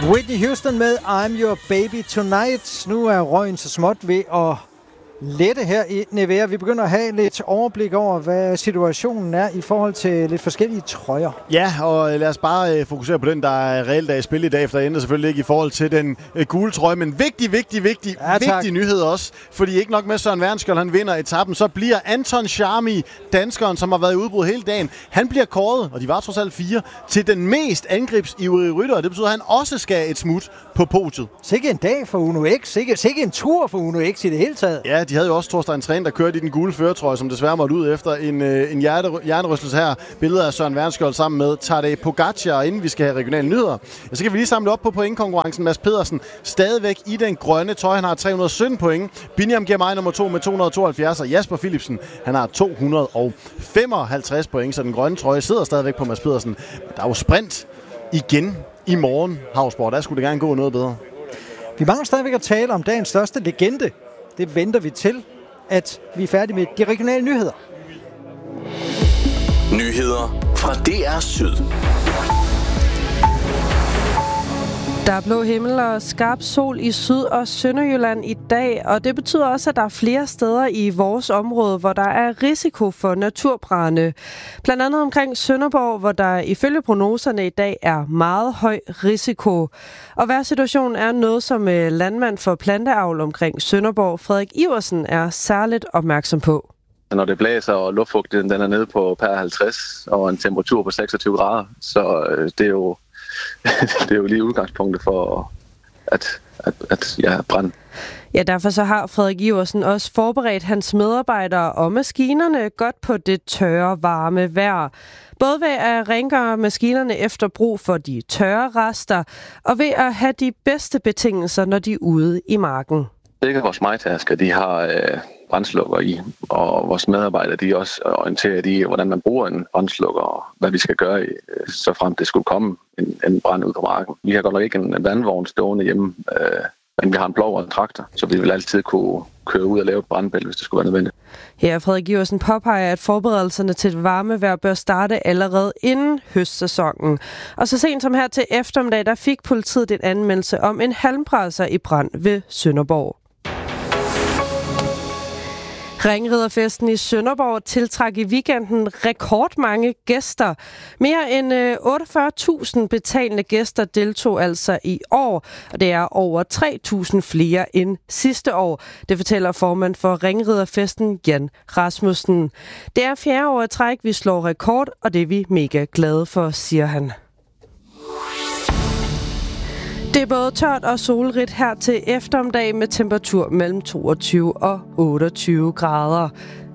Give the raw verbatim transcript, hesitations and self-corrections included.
Whitney Houston med I'm Your Baby Tonight. Nu er røgen så småt ved at lette her i Nevea. Vi begynder at have lidt overblik over, hvad situationen er i forhold til lidt forskellige trøjer. Ja, og lad os bare fokusere på den, der er reelt af i spil i dag, for der ender selvfølgelig ikke i forhold til den gule trøje. Men vigtig, vigtig, vigtig, ja, vigtig nyhed også. Fordi ikke nok med Søren Værnskjold, han vinder etappen, så bliver Anton Charmi, danskeren, som har været i udbrud hele dagen, han bliver kåret, og de var trods alt fire, til den mest angrebsivrige rytter. Og det betyder, at han også skal et smut på podiet. Sikke en dag for Uno X. Sikke, sikke en tur for Uno X i det hele taget. Ja, de havde jo også Thorstein Træn, der kørte i den gule førertrøje, som desværre måtte ud efter en, øh, en hjerte, hjernerystelse her. Billeder af Søren Værnskjold sammen med Tadej Pogacar, inden vi skal have regionale nyheder. Ja, så kan vi lige samle op på pointkonkurrencen. Mads Pedersen stadigvæk i den grønne trøje. Han har tre hundrede og sytten point. Biniam Girmay nummer to med to hundrede og tooghalvfjerds. Og Jasper Philipsen, han har to hundrede og femoghalvtreds point. Så den grønne trøje sidder stadigvæk på Mads Pedersen. Men der er jo sprint igen i morgen, Havsborg. Der skulle det gerne gå noget bedre. Vi mangler stadigvæk at tale om dagens største legende. Det venter vi til, at vi er færdige med de regionale nyheder. Nyheder fra D R Syd. Der er blå himmel og skarp sol i Syd- og Sønderjylland i dag, og det betyder også, at der er flere steder i vores område, hvor der er risiko for naturbrande. Blandt andet omkring Sønderborg, hvor der ifølge prognoserne i dag er meget høj risiko. Og vejrsituationen er noget, som landmand for planteavl omkring Sønderborg, Frederik Iversen, er særligt opmærksom på. Når det blæser, og luftfugtigheden den er nede på per halvtreds, og en temperatur på seksogtyve grader, så det er jo det er jo lige udgangspunktet for at, at, at ja, brænde. Ja, derfor så har Frederik Iversen også forberedt hans medarbejdere og maskinerne godt på det tørre, varme vejr. Både ved at rengøre maskinerne efter brug for de tørre rester, og ved at have de bedste betingelser, når de er ude i marken. Begge vores majtasker, de har øh, brandslukker i, og vores medarbejdere, de er også orienteret i, hvordan man bruger en brandslukker, og hvad vi skal gøre, så frem det skulle komme en, en brand ud på marken. Vi har godt nok ikke en vandvogn stående hjemme, øh, men vi har en plov og en traktor, så vi vil altid kunne køre ud og lave et brandbælte, hvis det skulle være nødvendigt. Her Frederik Iversen påpeger, at forberedelserne til et varmevejr bør starte allerede inden høstsæsonen. Og så sent som her til eftermiddag, der fik politiet en anmeldelse om en halmbrasser i brand ved Sønderborg. Ringriderfesten i Sønderborg tiltrak i weekenden rekordmange gæster. Mere end otteogfyrre tusind betalende gæster deltog altså i år, og det er over tre tusind flere end sidste år. Det fortæller formand for Ringriderfesten, Jan Rasmussen. Det er fjerde år i træk, vi slår rekord, og det er vi mega glade for, siger han. Det er både tørt og solrigt her til eftermiddag med temperatur mellem toogtyve og otteogtyve grader.